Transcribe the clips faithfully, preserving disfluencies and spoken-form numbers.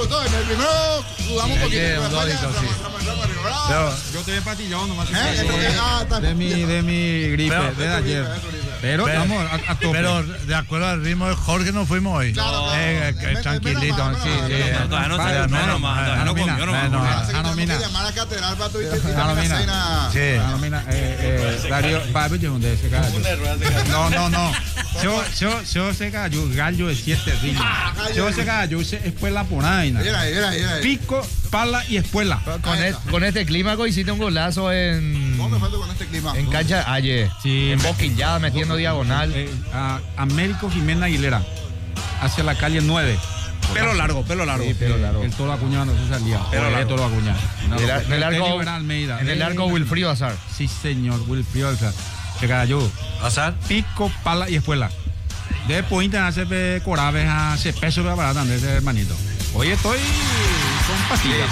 gustó. En el primero dudamos un poquito. Sí, un dodito, sí. Pero yo estoy empatillón nomás. de mi, de mi gripe, Pero- de ayer. Pero Pero- vamos a, a tope. Pero de acuerdo al ritmo de Jorge nos fuimos hoy. Claro, claro. Eh, Menos- eh, tranquilito, menos sí, mal, sí. menos eh, Todavía no vale, se menos nomás, mal, todavía no Anomina, comió nomás. menos mal. Así que tenemos Anomina. que llamar a catedral para tu Anomina. Sí. Anomina, eh, eh, Darío, papi, yo donde se cayó. No, no, no. Yo, yo, yo se cayó, gallo de siete ritmos. Yo se cayó, se espuela por ahí. Mira ahí, mira ahí, mira ahí. Pico, pala y espuela. Con, Ahí e- está. con este clima hiciste un golazo en, ¿Cómo me falta con este clima? en cancha ayer. Sí. En boquillada, metiendo diagonal. Eh, a Américo Jiménez Aguilera, hacia la calle nueve. Pelo largo, pelo largo. Sí, pero largo. El Toro Acuña no se salía. Pero Oye, largo. Toro Acuña. No, En el, no, en el arco, técnico era Almeida. en el Eh, arco Wilfrido Azar. Sí, señor, Wilfrido Azar. Se cayó. Azar. Pico, pala y espuela. Después intentarse corabes a ese peso que para de ese hermanito. Hoy estoy con pastillas.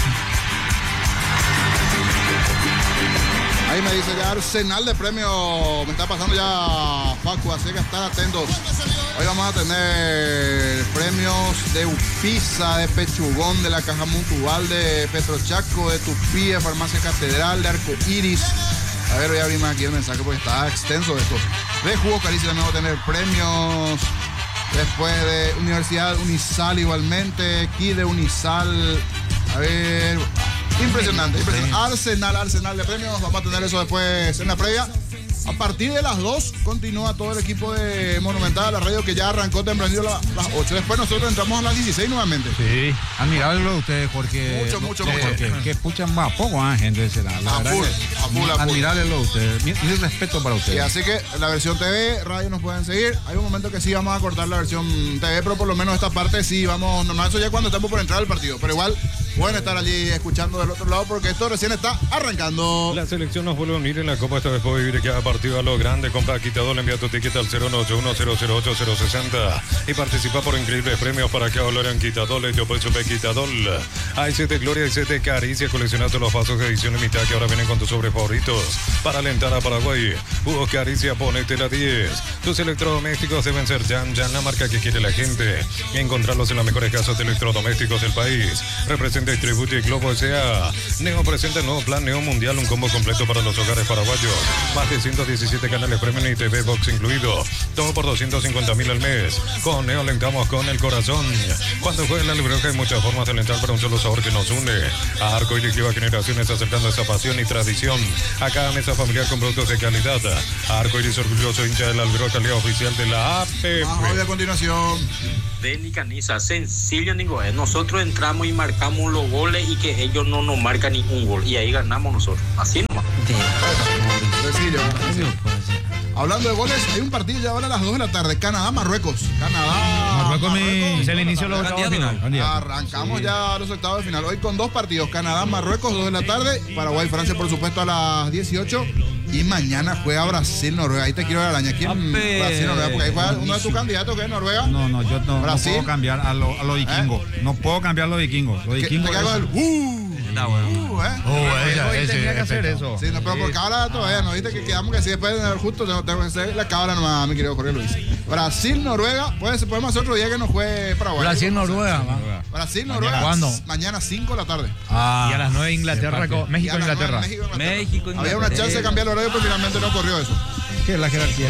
Ahí me dice ya Arsenal de premio. Me está pasando ya Facu, así que estar atentos. Hoy vamos a tener premios de Ufisa, de Pechugón, de la Caja Mutual, de Petrochaco, de Tupí, de Farmacia Catedral, de Arco Iris. A ver, voy a abrir más aquí el mensaje porque está extenso esto. De Jugo Caricia también vamos a tener premios. Después de Universidad Unisal igualmente. Aquí de Unisal. A ver. Impresionante, impresionante. Arsenal, Arsenal de premios. Vamos a tener eso después en la previa. A partir de las dos continúa todo el equipo de Monumental, la radio que ya arrancó tempranito a las ocho. Después nosotros entramos a las dieciséis nuevamente. Sí, admirable lo de ustedes, Jorge. Mucho, mucho, Sí, mucho. Que, que escuchan más poco, ah, gente. Será. La A verdad full, que a full, a full. admirable lo de ustedes. Mi, mi respeto para Y ustedes. así que la versión T V, radio nos pueden seguir. Hay un momento que sí vamos a cortar la versión T V, pero por lo menos esta parte sí vamos normal. Eso ya cuando estamos por entrar al partido. Pero igual pueden estar allí escuchando del otro lado porque esto recién está arrancando. La selección nos vuelve a unir en la Copa, esta vez puede vivir cada partido a lo grande. Compra Quitadol, envía tu ticket al cero nueve ocho uno cero cero ocho cero seis cero y participa por increíbles premios para que hablaran Quitadol. Yo por eso pe Quitadol. Ahí se te gloria, ahí se te caricia. Coleccionate los vasos de edición limitada que ahora vienen con tus sobres favoritos. Para alentar a Paraguay, Hugo Caricia, ponete la diez. Tus electrodomésticos deben ser Jan Jan, la marca que quiere la gente. Y encontrarlos en las mejores casas de electrodomésticos del país. Representa Distribuye Globo S A. Neo presenta el nuevo plan Neo Mundial, un combo completo para los hogares paraguayos. Más de ciento diecisiete canales premium y T V Box incluido. Todo por doscientos cincuenta mil al mes. Con Neo alentamos con el corazón. Cuando juega la Libroca hay muchas formas de alentar para un solo sabor que nos une. A Arco Iris lleva generaciones acercando esa pasión y tradición a cada mesa familiar con productos de calidad. A Arco Iris orgulloso hincha de la Libroca, liga oficial de la A P F. Más hoy a continuación. Deli Caniza, sencillo, digo, eh, nosotros entramos y marcamos los goles y que ellos no nos marcan ni un gol y ahí ganamos nosotros, así nomás. Sencillo. Hablando de goles, hay un partido ya ahora a las dos de la tarde. Canadá, Marruecos. Canadá. Marruecos mi- es el inicio de los octavos de final. Arrancamos ya los octavos de final. Hoy con dos partidos. Canadá, Marruecos, dos de la tarde. Paraguay, Francia, por supuesto, a las dieciocho. Y mañana juega Brasil, Noruega. Ahí te quiero ver, araña. ¿Quién? Ape. Brasil, Noruega. Porque ahí juega uno de tus candidatos, que es Noruega. No, no, yo no, no Brasil. puedo cambiar a los a los vikingos. No puedo cambiar a los vikingos. Los Que- vikingos. te cago es- el. ¡Uh! Está bueno. Uh, ¿eh? Oh, esa, Hoy ese, tenía que hacer efecto. eso. Sí, no, pero porque ahora todavía no, viste que quedamos que si después de tener justo tengo, tengo que hacer la cabra nomás, mi querido Jorge Luis. Brasil, Noruega, pues podemos hacer otro día que nos juegue Paraguay. Brasil, Noruega. va. Brasil, Noruega. ¿Cuándo? Mañana cinco de la tarde. Ah, Y a las nueve Inglaterra, con- Y México, a las nueve, Inglaterra. México, Inglaterra. México, Había una chance de cambiar el horario, pero finalmente no ocurrió eso. ¿Qué es la jerarquía?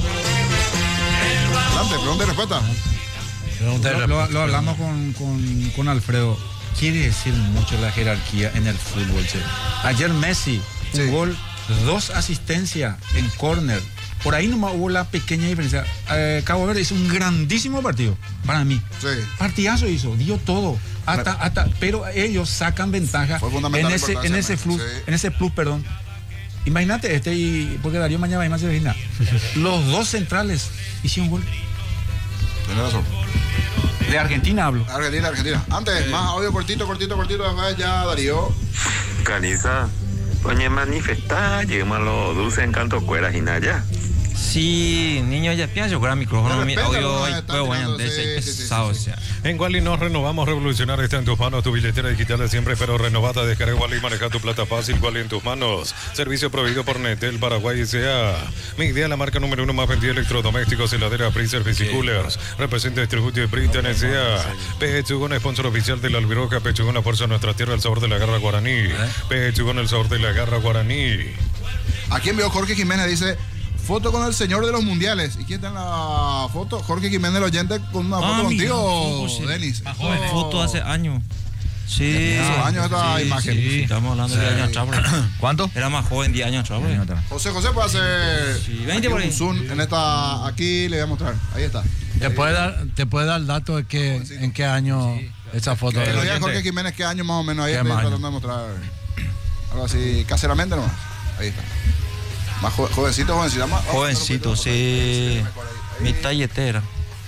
Adelante, pregunta y respuesta. Lo, lo- lo hablamos con, con, con Alfredo. Quiere decir mucho la jerarquía en el fútbol. Che. Ayer Messi, un Sí. gol, dos asistencias en córner. Por ahí nomás hubo la pequeña diferencia. Eh, Cabo Verde hizo un grandísimo partido para mí. Sí. Partidazo hizo, dio todo. Hasta, hasta, pero ellos sacan ventaja Fue fundamental en la ese, en importancia, ese plus, sí. en ese plus, perdón. Imagínate este y porque Darío mañana va a ir más Los dos centrales hicieron gol. Tienes razón. De Argentina hablo. Argentina, Argentina. Antes, más audio cortito, cortito, cortito. Después ya Darío. Caniza, oye, manifestar, lleguemos a los dulces encantos cueras y naya. Sí, niño, ya pienso yo con micrófono, De mi repente audio, algunos ay, están pues bueno, tirando, de sí, ese sí, sí, pesado, sí, sí. o sea. En Wally nos renovamos, revolucionar está en tus manos, tu billetera digital de siempre, pero renovada. Descarga Wally y maneja tu plata fácil, Wally en tus manos. Servicio proveído por Netel Paraguay S A. Mi idea, la marca número uno más vendida de electrodomésticos, heladera, freezer, Coolers. Representa Distribuye Britain S A. Pechugón, sponsor oficial de la Albiroca. Pechugón, la fuerza de nuestra tierra, el sabor de la garra guaraní. Pechugón, el sabor de la garra guaraní. Aquí envió Jorge Jiménez, dice, foto con el señor de los mundiales. ¿Y quién está en la foto? Jorge Jiménez, el oyente, con una foto Ah, mira, contigo, sí, sí. Denis. Foto, foto hace años. Sí. Hace años esta sí, imagen. Sí, estamos hablando de diez años atrás. bro. ¿Cuánto? Era más joven, diez años atrás. bro. José José puede hacer Sí, veinte aquí por ahí. un zoom en esta, aquí le voy a mostrar. Ahí está. ¿Te puede dar, te puede dar el dato de que, en qué año esa foto? Que es? lo diga Jorge Jiménez, qué año más o menos. Ahí ¿Qué estoy más tratando de mostrar algo así, caseramente nomás. Ahí está. Más jo- jovencito, jovencito. Más, Jovencito, sí. Mi talletera.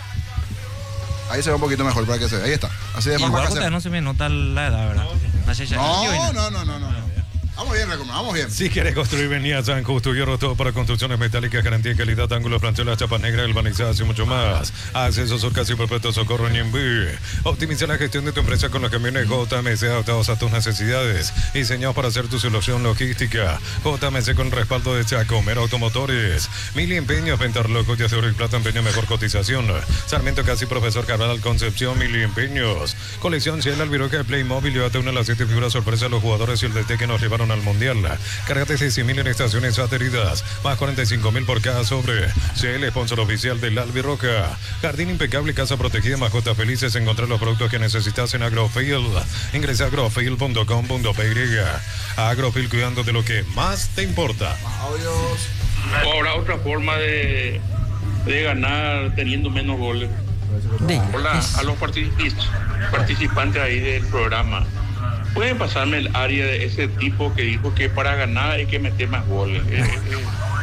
Ahí se ve un poquito mejor para que se vea. Ahí está. Así de forma Igual casera. todavía no se me nota la edad, ¿verdad? No, sé, ya- No, no, no, no, no. Vamos bien, Recomen, vamos bien. Si quieres construir, venía a San Justo Hierro, todo para construcciones metálicas, garantía de calidad, ángulos, planchuelas, chapas negras, galvanizadas y mucho más. Acceso, surcas y perpetuo socorro en Ñemby. Optimiza la gestión de tu empresa con los camiones J M C adaptados a tus necesidades. Diseñados para hacer tu solución logística. J M C con respaldo de Chacomer Automotores. Mil Empeños, Ventarloco, ya seguro y plata, empeño, mejor cotización. Sarmiento Casi, Profesor Cabral, Concepción, Mil Empeños. Colección Ciel, Albiroca de Playmobil, llévate una de las siete figuras sorpresa a los jugadores y el D T que nos llevaron al Mundial. Cárgate de cien mil en estaciones adheridas, más cuarenta y cinco mil por cada sobre. C L, sponsor oficial del Albiroca. Jardín impecable, casa protegida, mascotas felices. Encontrar los productos que necesitas en Agrofield. Ingresa a agrofield punto com punto p y. Agrofield, cuidando de lo que más te importa. Audios. ¿O habrá otra forma de, de ganar teniendo menos goles? Hola, a los partici- participantes ahí del programa. ¿Pueden pasarme el área de ese tipo que dijo que para ganar hay que meter más goles? Eh, eh,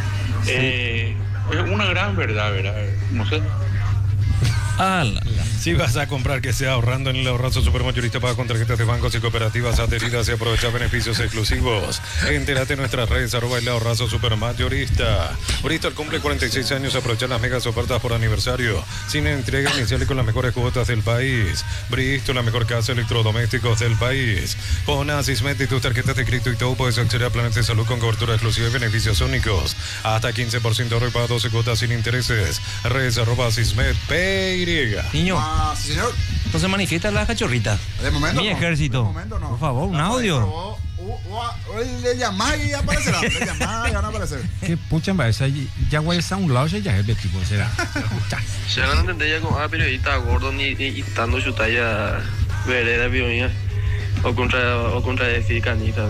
eh, es una gran verdad, ¿verdad? No sé. Si vas a comprar, que sea ahorrando en el ahorrazo supermayorista, paga con tarjetas de bancos y cooperativas adheridas y aprovecha beneficios exclusivos. Entérate en nuestras redes, arroba el ahorrazo supermayorista. Bristol cumple cuarenta y seis años, aprovecha las megas ofertas por aniversario. Sin entrega inicial y con las mejores cuotas del país. Bristol, la mejor casa de electrodomésticos del país. Con Asismet y tus tarjetas de crédito y todo, puedes acceder a planes de salud con cobertura exclusiva y beneficios únicos. Hasta quince por ciento ahorro y paga doce cuotas sin intereses. Redes, arroba Asismet, P Y. Niño, Ah, sí, señor. entonces manifiesta la cachorrita. De momento Mi no. ejército. De momento no. Por favor, un Ah, audio. pero vos- vos- vos- Le llamás y ya aparecerá. Le llamás y van a aparecer. Que pucha, esa ya guay está a un lado, ya es tipo, será. Se van a entender ya como ah, periodista gordo ni ni estando su talla vereda biomía o contra o contra decir canita.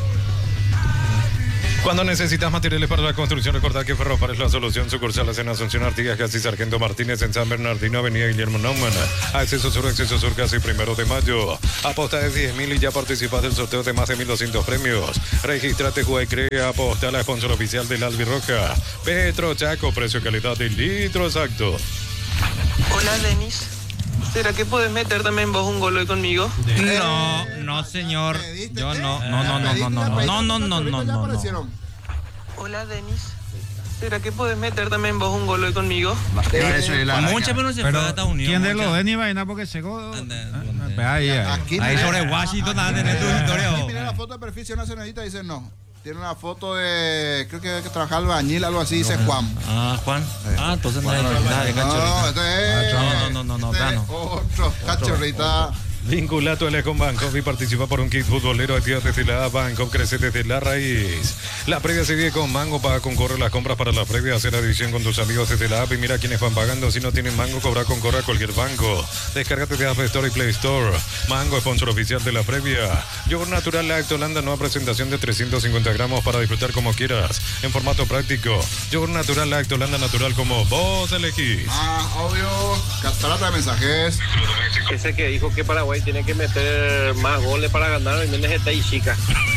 Cuando necesitas materiales para la construcción, recordad que Ferropar es la solución. Sucursales en Asunción, Artigas, Casi Sargento Martínez, en San Bernardino, Avenida Guillermo Naumann. Acceso Sur, Acceso Sur, casi primero de mayo. Aposta de diez mil y ya participas del sorteo de más de mil doscientos premios. Regístrate, juega y crea. Aposta, la sponsor oficial del Albiroca. Petro Chaco, precio calidad de litro exacto. Hola, Denis. ¿Será que puedes meter también vos un gol hoy conmigo? No, no, señor. ¿Pediste Yo qué? no, no, no, no, no, no, no, no, no, no, no, Ya no, no. aparecieron. Hola, Denis. ¿Será que puedes meter también vos un gol hoy conmigo? Mucha pero se fue a Estados Unidos. ¿Quién de mucha. los Denis va a ir porque llegó? Ande, Ahí, ahí. Aquí Ahí mira- sobre Washington, nada, tenés tu historia. Aquí vos. mira la foto de perfil, si una señorita dice no. Tiene una foto de, creo que, que trabaja albañil, algo así, dice Juan. Ah, Juan. Ah, entonces no es nada de No, cachorrita. este es. No, no, no, no, no, este es no. Otro, cachorrita. Vincula tu L con Banco y participa por un kit futbolero activa desde la A. Banco, crece desde la raíz. La previa se vive con Mango para concurrir las compras para la previa, hacer la división con tus amigos desde la app y mira quiénes van pagando. Si no tienen Mango, cobra concurre a cualquier banco. Descárgate de App Store y Play Store. Mango, sponsor oficial de la previa. Yogur natural Lacto Holanda, nueva presentación de trescientos cincuenta gramos para disfrutar como quieras, en formato práctico. Yogur natural Lacto Holanda, natural como vos elegís. Más audio, catarata de mensajes. Ese que dijo que Paraguay tiene que meter más goles para ganar, y menos está ahí chica.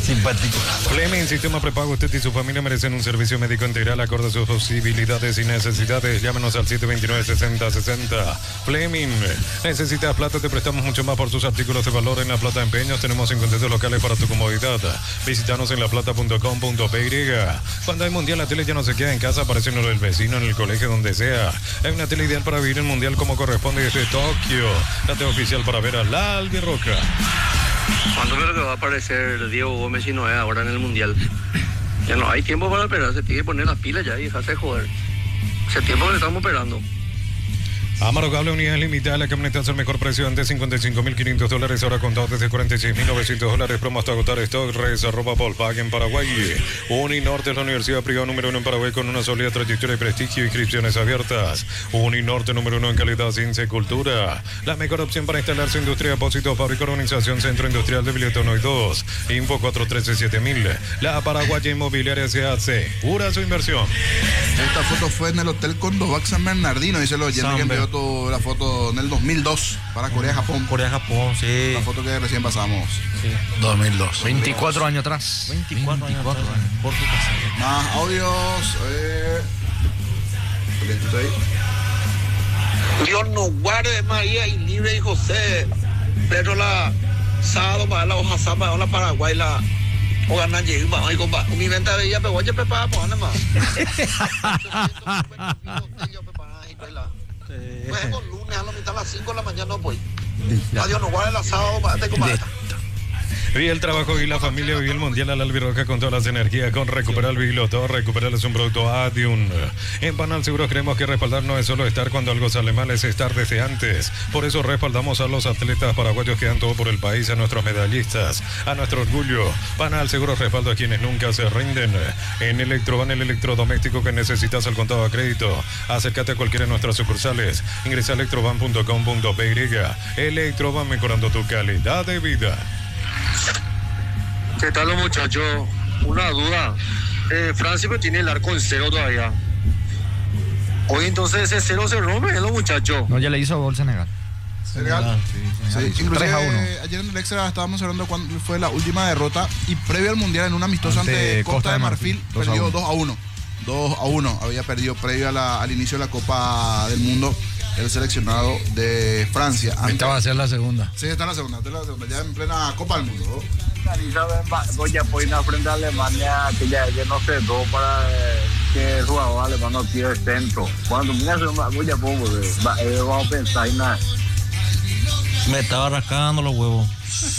Simpático. Fleming, sistema prepago. Usted y su familia merecen un servicio médico integral acorde a sus posibilidades y necesidades. Llámenos al siete dos nueve, seis cero seis cero. Fleming, necesitas plata, te prestamos mucho más por sus artículos de valor en La Plata Empeños. Tenemos cincuenta locales para tu comodidad. Visítanos en laplata punto com punto p y. Cuando hay mundial, la tele ya no se queda en casa, aparece en el vecino, en el colegio, donde sea. Hay una tele ideal para vivir el mundial como corresponde desde Tokio. La tele oficial para ver a la Albirroca. ¿Cuándo creo que va a aparecer Diego Gómez y Noé ahora en el mundial? Ya no hay tiempo para esperar, se tiene que poner las pilas ya y dejarse de joder. Hace tiempo que le estamos esperando. Amaro Cable, unidades limitadas, la camioneta es el mejor precio antes cincuenta y cinco mil quinientos dólares, ahora contado desde cuarenta y seis mil novecientos dólares, promo hasta agotar stock, res, arroba Volkswagen Paraguay. Uninorte es la universidad privada número uno en Paraguay con una sólida trayectoria y prestigio, inscripciones abiertas. Uninorte número uno en calidad, ciencia y cultura. La mejor opción para instalar su industria, depósito, fábrica, organización, centro industrial de Biletono y dos. Info cuatro uno tres siete mil. La Paraguaya Inmobiliaria se hace. Pura su inversión. Esta foto fue en el Hotel Condovac San Bernardino, dice el oyente que envió todo, la foto en el dos mil dos para Corea-Japón. Corea-Japón, sí. La foto que recién pasamos. Sí. dos mil dos. veinticuatro años atrás. veinticuatro, veinticuatro años atrás. Por tu casa. Más audios. Eh... Dios nos guarde María y libre y José. Pero la sábado para la hoja sama o la Paraguay la o ganan llegar más y compa. Mi venta de ella pero oye prepara por dónde más. Pues con lunes a la mitad a las cinco de la mañana no voy. Adiós, no guarde el asado para te compa. Vive el trabajo y la familia, vive el mundial a la Albirroca con todas las energías, con Recuperar Vigloto. Recuperar es un producto Adium. En Panal Seguros creemos que respaldar no es solo estar cuando algo sale mal, es estar desde antes. Por eso respaldamos a los atletas paraguayos que dan todo por el país, a nuestros medallistas, a nuestro orgullo. Panal Seguros respaldo a quienes nunca se rinden. En Electroban, el electrodoméstico que necesitas al contado a crédito. Acércate a cualquiera de nuestras sucursales. Ingresa a electroban punto com punto p y. Electroban, mejorando tu calidad de vida. ¿Qué tal los muchachos? Una duda. Eh, Francia pero tiene el arco en cero todavía. Hoy entonces ese cero se rompe, ¿eh, los muchachos? No, ya le hizo gol Senegal. Senegal. Sí, Sí, inclusive tres a uno. ayer en el extra estábamos hablando cuando fue la última derrota y previo al mundial en un amistoso ante, ante Costa, Costa de Marfil, Marfil perdió dos a uno. dos a uno había perdido previo a la, al inicio de la Copa del Mundo el seleccionado de Francia. Esta va a ser la segunda. Sí, está la segunda, está la segunda, ya en plena Copa del Mundo. Voy a poner frente a Alemania que ya, ya no se do para que el jugador alemán no tire el centro. Cuando mira voy a poco, vamos a pensar en nada. Me estaba rascando los huevos.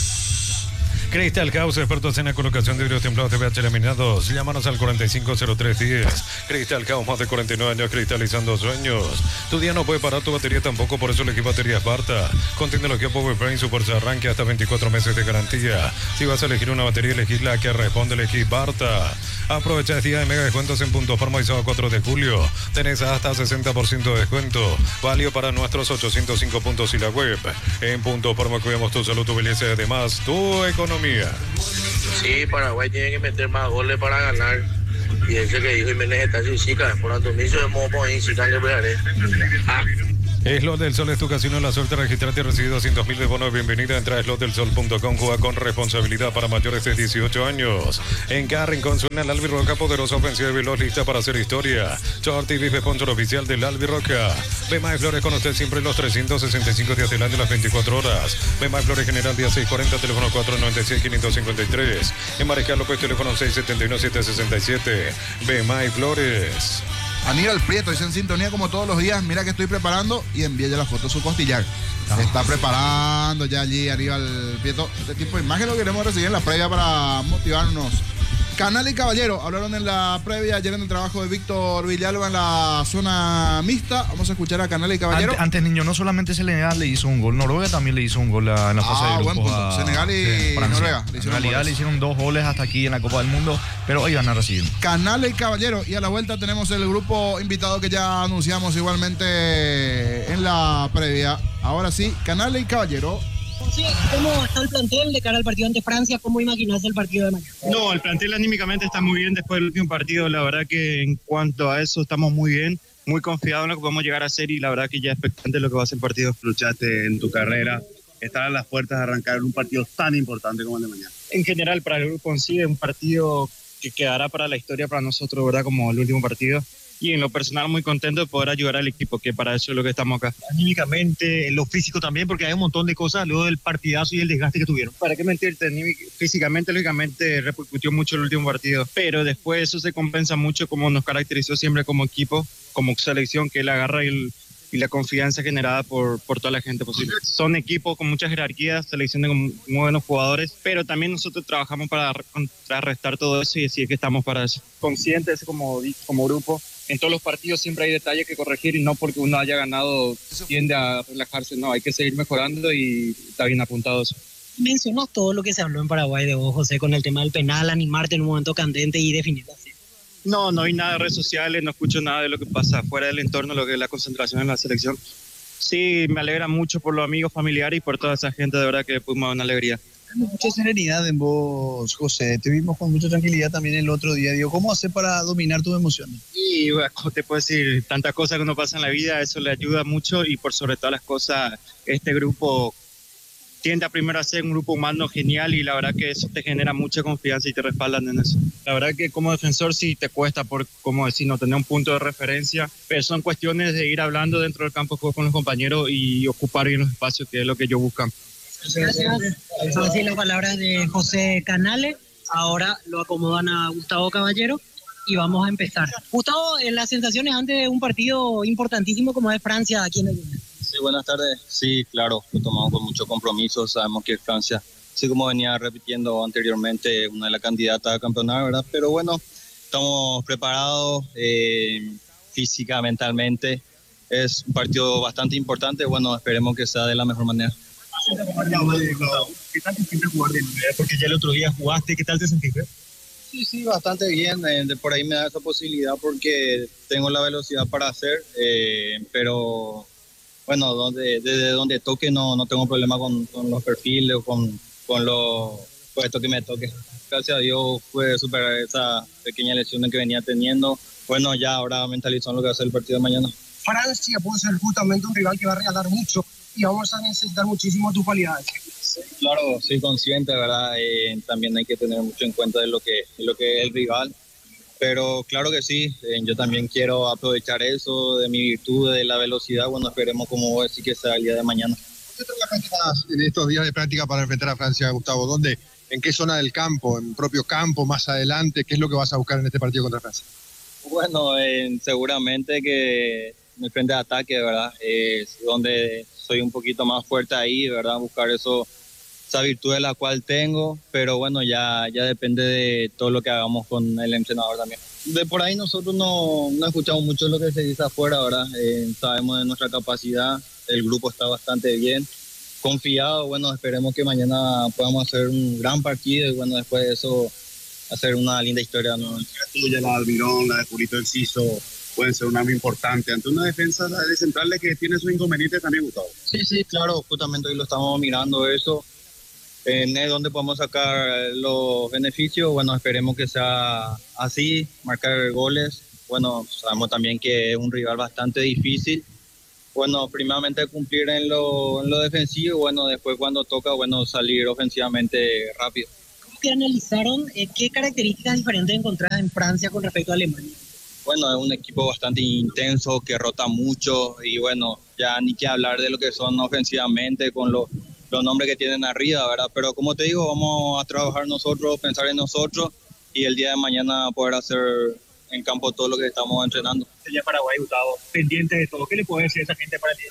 Cristal House, expertos en la colocación de vidrios templados de P H laminados. Llámanos al cuarenta y cinco cero tres diez. Cristal House, más de cuarenta y nueve años cristalizando sueños. Tu día no puede parar, tu batería tampoco, por eso elegí baterías Barta. Con tecnología PowerBrain, su fuerza arranque hasta veinticuatro meses de garantía. Si vas a elegir una batería, elegir la que responde, elegí Barta. Aprovecha el día de mega descuentos en Punto Farma y sábado cuatro de julio. Tenés hasta sesenta por ciento de descuento. Válido para nuestros ochocientos cinco puntos y la web. En Punto Farma cuidamos tu salud, tu belleza y además tu economía. Sí, Paraguay tiene que meter más goles para ganar. Y ese que dijo Jiménez está sin chica. Por tanto, me hizo de modo por ahí, si tal le pegaré. Ah. Slot del Sol es tu casino, la suerte, registrate y recibe doscientos mil de bono de bienvenida. Entra a slot del sol punto com, juega con responsabilidad para mayores de dieciocho años. En cada rincón suena el Albirroca, poderosa ofensiva y veloz, lista para hacer historia. Short T V, sponsor oficial del Albirroca. Bema y Flores con usted siempre los trescientos sesenta y cinco días del año, las veinticuatro horas. Bema y Flores General, día seiscientos cuarenta, teléfono cuatro nueve seis, cinco cinco tres. En Mariscal López, teléfono seis siete uno, siete seis siete. Bema y Flores. Aníbal Prieto dice en sintonía como todos los días, mira que estoy preparando y envía ya la foto de su costillar. Se está preparando ya allí Aníbal Prieto. Este tipo de imagen lo queremos recibir en la previa para motivarnos. Canal y Caballero hablaron en la previa ayer en el trabajo de Víctor Villalba en la zona mixta. Vamos a escuchar a Canal y Caballero. Antes, antes niño, no solamente Senegal le hizo un gol, Noruega también le hizo un gol a, en la fase ah, de grupos. Buen punto. A, Senegal y sí, Noruega. Le en realidad goles. Le hicieron dos goles hasta aquí en la Copa del Mundo, pero hoy van a recibir. Canal y Caballero. Y a la vuelta tenemos el grupo invitado que ya anunciamos igualmente en la previa. Ahora sí, Canal y Caballero. Sí, ¿cómo está el plantel de cara al partido ante Francia? ¿Cómo imaginas el partido de mañana? No, el plantel anímicamente está muy bien después del último partido. La verdad que en cuanto a eso estamos muy bien, muy confiados en lo que podemos llegar a hacer y la verdad que ya expectante de lo que va a ser el partido. Luchaste en tu carrera estar a las puertas de arrancar un partido tan importante como el de mañana. En general, para el grupo en sí, es un partido que quedará para la historia para nosotros, ¿verdad? Como el último partido. Y en lo personal muy contento de poder ayudar al equipo, que para eso es lo que estamos acá. Anímicamente, en lo físico también, porque hay un montón de cosas luego del partidazo y el desgaste que tuvieron. ¿Para qué mentirte? Físicamente, lógicamente, repercutió mucho el último partido, pero después eso se compensa mucho como nos caracterizó siempre como equipo, como selección, que es la garra y, el, y la confianza generada por, por toda la gente posible. Son equipos con muchas jerarquías, selecciones con muy buenos jugadores, pero también nosotros trabajamos para contrarrestar todo eso y decir que estamos para eso. Conscientes como, como grupo. En todos los partidos siempre hay detalles que corregir y no porque uno haya ganado tiende a relajarse, no, hay que seguir mejorando y está bien apuntado eso. Mencionas todo lo que se habló en Paraguay de vos, José, con el tema del penal, animarte en un momento candente y definirlo así. No, no hay nada de redes sociales, no escucho nada de lo que pasa fuera del entorno, lo que es la concentración en la selección. Sí, me alegra mucho por los amigos, familiares y por toda esa gente, de verdad que fuimos una alegría. Mucha serenidad en vos, José. Te vimos con mucha tranquilidad también el otro día. Digo, ¿cómo hacer para dominar tus emociones? Y bueno, te puedo decir, tantas cosas que uno pasa en la vida, eso le ayuda mucho y por sobre todas las cosas, este grupo tiende a primero a ser un grupo humano genial y la verdad que eso te genera mucha confianza y te respaldan en eso. La verdad que como defensor sí te cuesta por, como decir, no tener un punto de referencia, pero son cuestiones de ir hablando dentro del campo de juego con los compañeros y ocupar bien los espacios, que es lo que yo buscan. Gracias. Son así las palabras de José Canales. Ahora lo acomodan a Gustavo Caballero y vamos a empezar. Gustavo, las sensaciones antes de un partido importantísimo como es Francia aquí en el Mundial. Sí, buenas tardes. Sí, claro, lo tomamos con mucho compromiso. Sabemos que Francia, así como venía repitiendo anteriormente, una de las candidatas a campeonar, ¿verdad? Pero bueno, estamos preparados eh, física, mentalmente. Es un partido bastante importante. Bueno, esperemos que sea de la mejor manera. ¿Qué tal te sientes jugar de nueve? Porque ya el otro día jugaste, ¿qué tal te sentiste? Sí, sí, bastante bien. Eh, de por ahí me da esa posibilidad porque tengo la velocidad para hacer, eh, pero bueno, donde, desde donde toque no, no tengo problema con, con los perfiles o con, con los puestos que me toque. Gracias a Dios pude superar esa pequeña lesión que venía teniendo. Bueno, ya ahora mentalizó en lo que va a ser el partido de mañana. Francia puede ser justamente un rival que va a regalar mucho y vamos a necesitar muchísimo tus cualidades. Claro, soy consciente, ¿verdad? Eh, también hay que tener mucho en cuenta de lo que, de lo que es el rival, pero claro que sí, eh, yo también quiero aprovechar eso de mi virtud, de la velocidad. Bueno, esperemos como decir que sea el día de mañana. ¿Qué trabajas en estos días de práctica para enfrentar a Francia, Gustavo? ¿Dónde? ¿En qué zona del campo? ¿En propio campo? ¿Más adelante? ¿Qué es lo que vas a buscar en este partido contra Francia? Bueno, eh, seguramente que en el frente de ataque, ¿verdad? Es donde soy un poquito más fuerte ahí, ¿verdad? Buscar eso, esa virtud de la cual tengo, pero bueno, ya, ya depende de todo lo que hagamos con el entrenador también. De por ahí nosotros no, no escuchamos mucho lo que se dice afuera, ¿verdad? Eh, sabemos de nuestra capacidad, el grupo está bastante bien, confiado, bueno, esperemos que mañana podamos hacer un gran partido y bueno, después de eso hacer una linda historia, ¿no? La tuya, la de Almirón, la de Julito Enciso, pueden ser un arma importante ante una defensa de centrales que tiene sus inconvenientes también, Gustavo. Sí, sí, claro, justamente hoy lo estamos mirando eso, en es donde podemos sacar los beneficios. Bueno, esperemos que sea así, marcar goles. Bueno, sabemos también que es un rival bastante difícil. Bueno, primeramente cumplir en lo, en lo defensivo y bueno, después cuando toca, bueno, salir ofensivamente rápido. ¿Cómo que analizaron eh, qué características diferentes encontradas en Francia con respecto a Alemania? Bueno, es un equipo bastante intenso, que rota mucho y bueno, ya ni que hablar de lo que son ofensivamente con los, los nombres que tienen arriba, ¿verdad? Pero como te digo, vamos a trabajar nosotros, pensar en nosotros y el día de mañana poder hacer en campo todo lo que estamos entrenando. Ya Paraguay, Gustavo, pendiente de todo. ¿Qué le puede decir a esa gente para el día?